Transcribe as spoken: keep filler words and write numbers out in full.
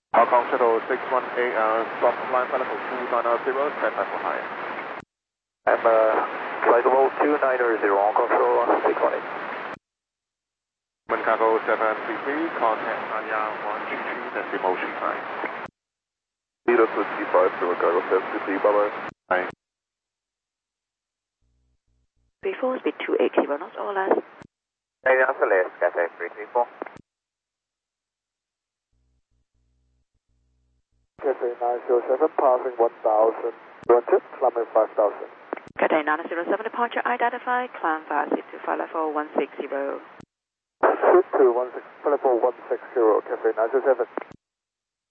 Hong Kong Shuttle six one eight, uh, stop line final for two nine zero, stand by for high. I'm uh, flight level two nine zero, Hong Kong Shuttle six one eight. Cargo seven three three, contact Anya one two two, that's the motion time. Zero two three five, zero cargo seven three three, bye bye. Bye. Before speed two eight kilo knots or less. Hey, that's the last, Cathay three three four. Cathay nine zero seven, passing one thousand, roger, climbing five thousand. Cathay nine zero seven, departure identified, climb fast to flight level one six zero. Shoot to one six, flight level one six zero, Cathay nine zero seven.